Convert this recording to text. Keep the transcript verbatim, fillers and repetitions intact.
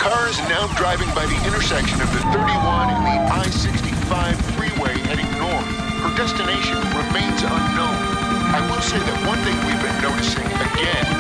car is now driving by the intersection of the thirty-one and the I sixty-five freeway heading north. Her destination remains unknown. I will say that one thing we've been noticing again